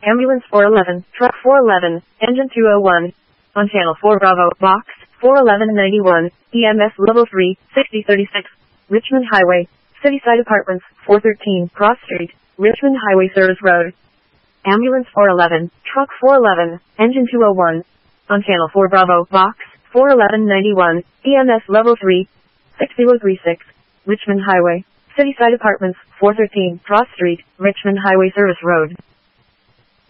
Ambulance 411, Truck 411, Engine 201. On Channel 4 Bravo, Box 41191, EMS Level 3, 6036, Richmond Highway, Cityside Apartments, 413, Cross Street, Richmond Highway Service Road. Ambulance 411, Truck 411, Engine 201. On Channel 4 Bravo, Box 41191, EMS Level 3, 6036, Richmond Highway, Cityside Apartments, 413, Cross Street, Richmond Highway Service Road.